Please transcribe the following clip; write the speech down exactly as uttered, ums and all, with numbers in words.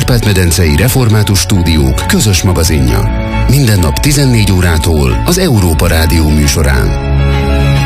Kárpát-medencei Református Stúdiók közös magazinja. Minden nap tizennégy órától az Európa Rádió műsorán.